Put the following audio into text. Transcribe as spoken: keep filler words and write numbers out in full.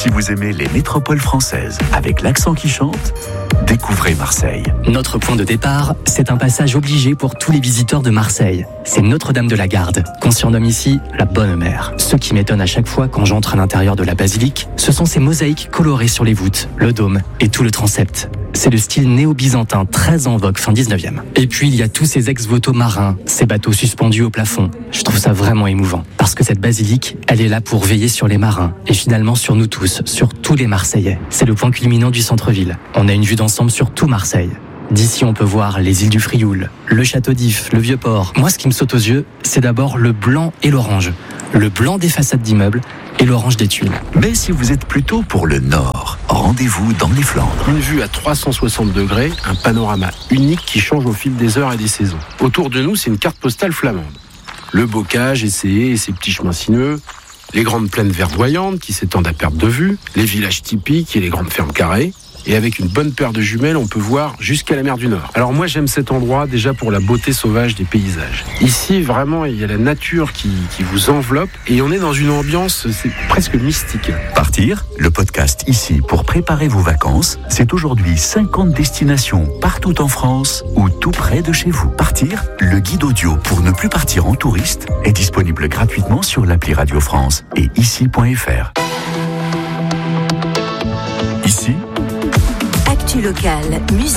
Si vous aimez les métropoles françaises avec l'accent qui chante, découvrez Marseille. Notre point de départ, c'est un passage obligé pour tous les visiteurs de Marseille. C'est Notre-Dame de la Garde, qu'on surnomme ici la Bonne Mère. Ce qui m'étonne à chaque fois quand j'entre à l'intérieur de la basilique, ce sont ces mosaïques colorées sur les voûtes, le dôme et tout le transept. C'est le style néo-byzantin très en vogue fin dix-neuvième. Et puis il y a tous ces ex-voto marins, ces bateaux suspendus au plafond. Je trouve ça vraiment émouvant, parce que cette basilique, elle est là pour veiller sur les marins, et finalement sur nous tous, sur tous les Marseillais. C'est le point culminant du centre-ville. On a une vue d'ensemble sur tout Marseille. D'ici, on peut voir les îles du Frioul, le château d'If, le Vieux-Port. Moi, ce qui me saute aux yeux, c'est d'abord le blanc et l'orange. Le blanc des façades d'immeubles et l'orange des tuiles. Mais si vous êtes plutôt pour le nord, rendez-vous dans les Flandres. Une vue à trois cent soixante degrés, un panorama unique qui change au fil des heures et des saisons. Autour de nous, c'est une carte postale flamande. Le bocage, essayé et ses petits chemins sinueux, les grandes plaines verdoyantes qui s'étendent à perte de vue, les villages typiques et les grandes fermes carrées. Et avec une bonne paire de jumelles, on peut voir jusqu'à la mer du Nord. Alors moi, j'aime cet endroit déjà pour la beauté sauvage des paysages. Ici, vraiment, il y a la nature qui, qui vous enveloppe et on est dans une ambiance, c'est presque mystique. Partir, le podcast ici pour préparer vos vacances, c'est aujourd'hui cinquante destinations partout en France ou tout près de chez vous. Partir, le guide audio pour ne plus partir en touriste, est disponible gratuitement sur l'appli Radio France et ici point f r. Ici, Actu locale, musique.